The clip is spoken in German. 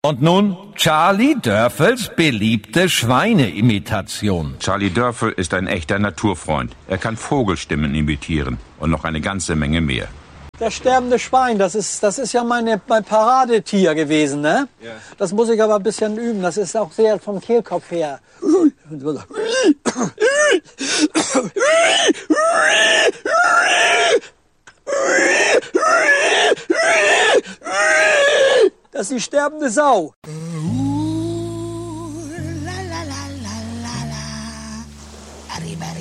Und nun Charlie Dörfels beliebte Schweineimitation. Charlie Dörfel ist ein echter Naturfreund. Er kann Vogelstimmen imitieren und noch eine ganze Menge mehr. Das sterbende Schwein, das ist ja mein Paradetier gewesen, ne? Ja. Das muss ich aber ein bisschen üben. Das ist auch sehr vom Kehlkopf her. Das ist die sterbende Sau.